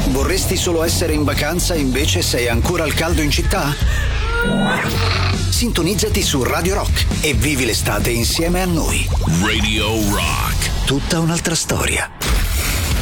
Vorresti solo essere in vacanza e invece sei ancora al caldo in città? Sintonizzati su Radio Rock e vivi l'estate insieme a noi. Radio Rock. Tutta un'altra storia.